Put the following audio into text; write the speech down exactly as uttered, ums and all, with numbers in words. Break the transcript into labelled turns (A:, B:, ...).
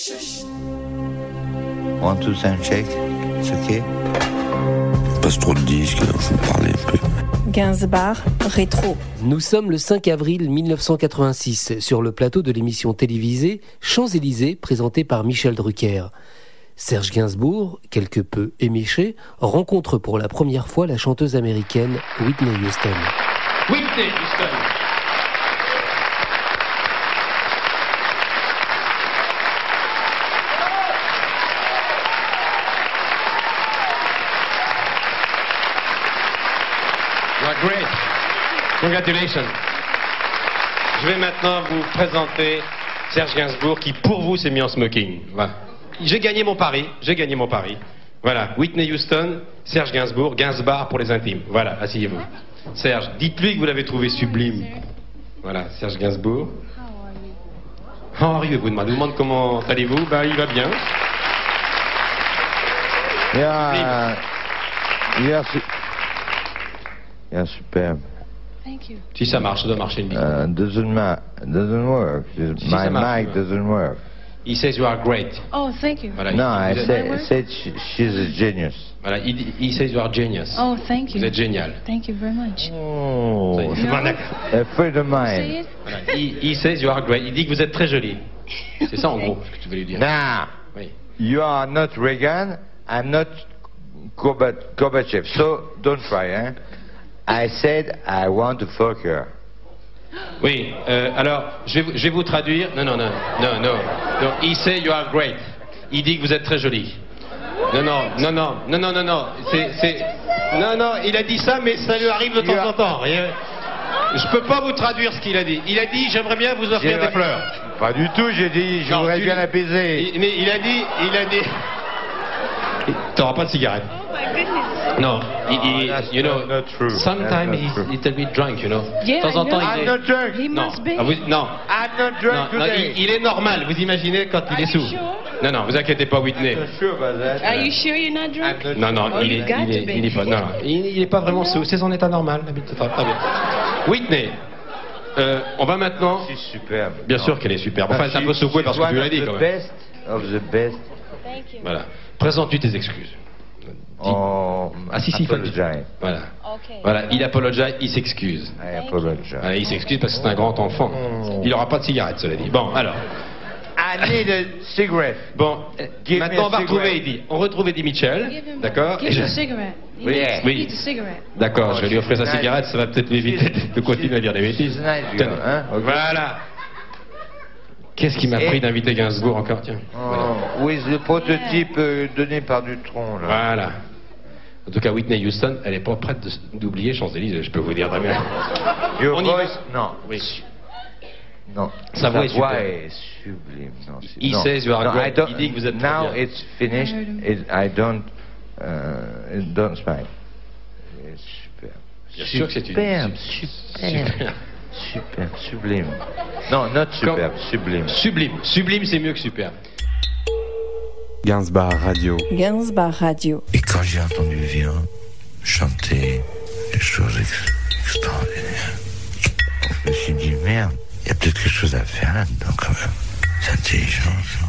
A: One, two, sound check. It's okay.
B: Passe trop de disques, il faut parler un peu.
C: Gainsbar, rétro.
D: Nous sommes le cinq avril mille neuf cent quatre-vingt-six, sur le plateau de l'émission télévisée Champs-Élysées, présentée par Michel Drucker. Serge Gainsbourg, quelque peu éméché, rencontre pour la première fois la chanteuse américaine Whitney Houston.
E: Whitney Houston. You are great. Congratulations. Je vais maintenant vous présenter Serge Gainsbourg qui, pour vous, s'est mis en smoking. Voilà. J'ai gagné mon pari. J'ai gagné mon pari. Voilà. Whitney Houston, Serge Gainsbourg, Gainsbar pour les intimes. Voilà. Asseyez-vous. Serge, dites-lui que vous l'avez trouvé sublime. Voilà. Serge Gainsbourg. How are you? Vous demandez, vous demande comment allez-vous? Bah, il va bien.
A: Yeah. Yeah. Yeah, superbe.
C: Thank you.
E: Si ça marche, ça doit marcher une minute.
A: Uh, doesn't ma- doesn't work.
E: Si
A: My
E: ça marche,
A: mic doesn't work.
E: He says you are great.
C: Oh, thank you.
E: Voilà,
A: No,
E: il,
A: I
E: vous êtes-
A: said, I said she, she's a genius.
E: voilà, il, dit- he says you are genius.
C: Oh, thank you.
E: Vous êtes génial.
C: Thank you very much.
A: Oh,
E: C'est bon, d'accord.
A: a friend of
C: Say
A: mine.
C: it.
E: Voilà, he, he says you are great. Il dit que vous êtes très jolie. C'est ça en gros ce que tu veux lui dire.
A: Now,
E: Oui.
A: you are not Reagan, I'm not Gorbat- Gorbachev, so don't try, hein? I said I want to fuck her.
E: Oui, euh, alors, je vais, vous- je vais vous traduire. Non, non, non, non, non. non. He say you are great. Il dit que vous êtes très jolie. Non, non, non, non, non, non, non, non. C'est, c'est... Non, non, il a dit ça, mais ça lui arrive de temps en temps. Et, euh, je peux pas vous traduire ce qu'il a dit. Il a dit, j'aimerais bien vous offrir
A: J'ai-
E: des fleurs.
A: Pas du tout, j'ai dit, je
E: Non,
A: voudrais
E: tu-
A: bien la baiser.
E: Il, mais il a dit, il a dit... T'auras pas de cigarette.
C: Oh my goodness.
E: Non, il, il-
A: that's
E: you know,
A: not- not true.
E: sometimes
A: That's not
E: he's
A: true.
E: a little bit drunk, you know.
C: Yeah,
E: de temps en
C: I
E: temps,
C: know.
E: il
A: I'm
E: est...
A: not drunk.
C: He
E: Non,
C: must be.
E: ah, vous- non,
A: I'm not
E: non,
A: drunk
E: non,
A: today.
E: il, il est normal, vous imaginez quand il
C: Are
E: est
C: you
E: sous.
C: sure?
E: Non, non, vous inquiétez pas, Whitney.
A: I'm not sure about that.
C: Are you sure you're not drunk?
A: I'm not
E: Non, non,
C: Oh,
E: il
C: you
E: est,
C: got
E: il est,
C: to be.
E: il est pas, non, non, il, il est pas vraiment sous, c'est son état normal, d'habitude, très très bien. Whitney, euh, on va maintenant,
A: C'est superbe.
E: bien
A: Non.
E: sûr qu'elle est superbe, enfin elle est un peu
A: She's-
E: secouée parce que
A: she's
E: tu
A: one
E: l'as dit
A: of
E: quand
A: the
E: même.
A: best of the best.
C: Thank you.
E: Voilà, présente-lui tes excuses.
A: Oh,
E: Ah si, si, il faut le dire.
A: apologize.
E: Voilà,
C: Okay.
E: voilà, il apologize, il s'excuse.
A: I apologize.
E: Voilà, il s'excuse parce que c'est un grand enfant.
A: Oh.
E: Il n'aura pas de cigarette, cela dit. Bon, alors.
A: I need a cigarette.
E: Bon, euh,
A: Give me
E: maintenant
A: a
E: on va retrouver
A: cigarette.
E: Eddie. On retrouve Eddie Mitchell,
C: Give him-
E: d'accord
C: Give
E: Et
C: him
E: je-
C: a cigarette. He
A: Oui.
C: needs-
E: Oui.
C: he needs a cigarette.
E: D'accord, je vais lui offrir sa
A: Nice.
E: cigarette, ça va peut-être l'éviter de continuer à dire des bêtises.
A: She's a nice girl,
E: Tenez.
A: hein, ok.
E: Voilà. Qu'est-ce qui m'a
A: Et-
E: pris d'inviter Gainsbourg encore, tiens. Voilà.
A: Oh, oui, le prototype euh, donné par Dutronc, là.
E: Voilà. En tout cas, Whitney Houston, elle n'est pas prête de- d'oublier Champs-Élysées, je peux vous dire, Damien.
A: Your
E: On y va.
A: voice, non.
E: Oui.
A: Non.
E: Sa voix est superbe.
A: est sublime. Non, c'est-
E: He
A: non.
E: says you are
A: No,
E: great.
A: I don't-
E: Il dit que vous êtes très
A: Now
E: bien.
A: it's finished. It, I don't. Uh, it don't smile. It's superbe.
E: Bien sûr que c'est une-
A: Superbe,
E: su-
A: superbe.
E: super.
A: Superbe, sublime. Non, not superbe, sublime.
E: Sublime. Sublime, c'est mieux que superbe.
B: Gainsbar Radio.
C: Gainsbar Radio.
B: Et quand j'ai entendu Vian chanter des choses ex- extraordinaires, je me suis dit, merde, il y a peut-être quelque chose à faire là-dedans quand même. C'est intelligent, ça.